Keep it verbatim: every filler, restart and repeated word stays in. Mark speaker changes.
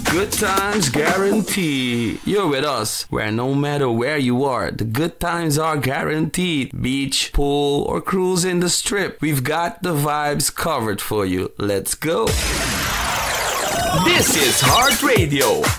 Speaker 1: Good times guaranteed. You're with us, where no matter where you are, the good times are guaranteed. Beach, pool, or cruise in the strip, we've got the vibes covered for you. Let's go. This is Heart Radio.